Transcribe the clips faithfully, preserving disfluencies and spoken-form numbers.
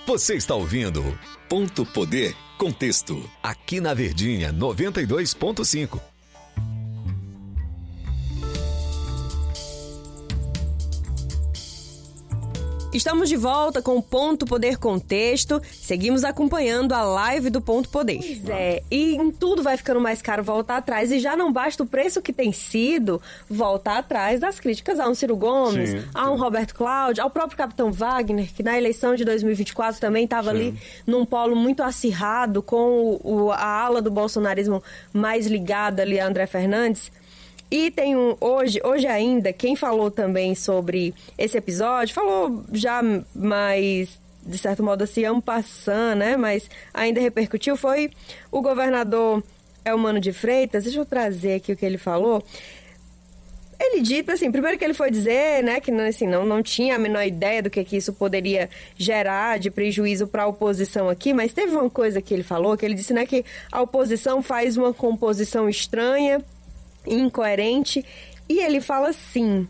Você está ouvindo Ponto Poder Contexto, aqui na Verdinha noventa e dois ponto cinco. Estamos de volta com o Ponto Poder Contexto. Seguimos acompanhando a live do Ponto Poder. Pois é, e em tudo vai ficando mais caro voltar atrás. E já não basta o preço que tem sido voltar atrás das críticas a um Ciro Gomes, sim, a um sim. Roberto Cláudio, ao próprio Capitão Wagner, que na eleição de dois mil e vinte e quatro também estava ali num polo muito acirrado com o, a ala do bolsonarismo mais ligada ali a André Fernandes. E tem um, hoje, hoje ainda, quem falou também sobre esse episódio, falou já mais, de certo modo assim, en passant, né? Mas ainda repercutiu, foi o governador Eumano de Freitas. Deixa eu trazer aqui o que ele falou. Ele disse, assim, primeiro que ele foi dizer, né, que assim, não, não tinha a menor ideia do que, que isso poderia gerar de prejuízo para a oposição aqui, mas teve uma coisa que ele falou, que ele disse, né, que a oposição faz uma composição estranha, incoerente, e ele fala assim,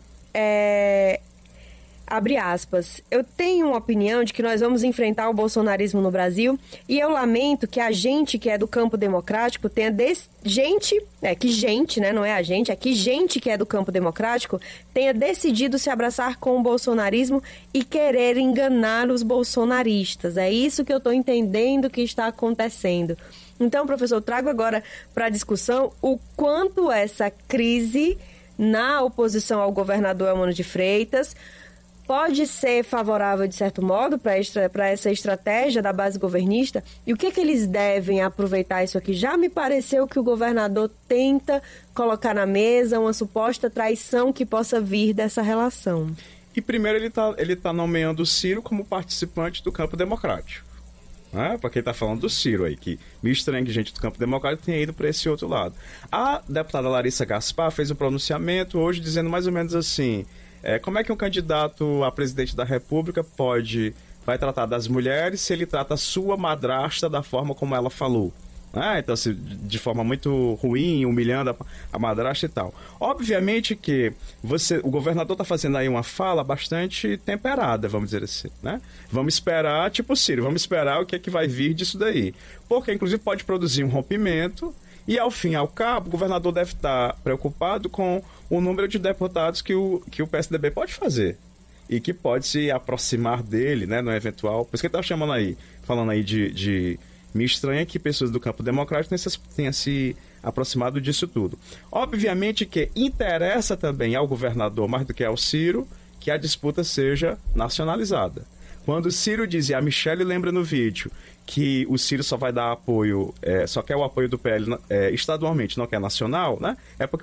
é, abre aspas, eu tenho uma opinião de que nós vamos enfrentar o bolsonarismo no Brasil e eu lamento que a gente que é do campo democrático tenha des... gente, é que gente, né, não é a gente, é que gente que é do campo democrático tenha decidido se abraçar com o bolsonarismo e querer enganar os bolsonaristas. É isso que eu estou entendendo que está acontecendo. Então, professor, trago agora para a discussão o quanto essa crise na oposição ao governador Eumano de Freitas pode ser favorável, de certo modo, para essa estratégia da base governista, e o que, que eles devem aproveitar isso aqui? Já me pareceu que o governador tenta colocar na mesa uma suposta traição que possa vir dessa relação. E primeiro ele está ele tá nomeando o Ciro como participante do campo democrático. Né? Para quem está falando do Ciro aí, que me estranha que gente do campo democrático tenha ido para esse outro lado. A deputada Larissa Gaspar fez um pronunciamento hoje dizendo mais ou menos assim, é, como é que um candidato a presidente da República pode, vai tratar das mulheres se ele trata a sua madrasta da forma como ela falou? Ah, então, assim, de forma muito ruim, humilhando a, a madrasta e tal. Obviamente que você, o governador está fazendo aí uma fala bastante temperada, vamos dizer assim, né? Vamos esperar, tipo Ciro, vamos esperar o que é que vai vir disso daí. Porque, inclusive, pode produzir um rompimento e, ao fim e ao cabo, o governador deve estar preocupado com o número de deputados que o, que o P S D B pode fazer e que pode se aproximar dele, né, no eventual... Por isso que ele está chamando aí, falando aí de... de me estranha que pessoas do campo democrático tenham se aproximado disso tudo. Obviamente que interessa também ao governador, mais do que ao Ciro, que a disputa seja nacionalizada. Quando o Ciro diz, e a Michelle lembra no vídeo, que o Ciro só vai dar apoio, é, só quer o apoio do P L é, estadualmente, não quer nacional, né? É porque